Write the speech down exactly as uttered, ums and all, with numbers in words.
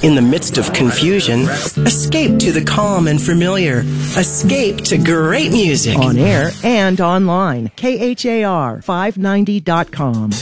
In the midst of confusion, escape to the calm and familiar. Escape to great music. On air and online. K H A R five ninety dot com.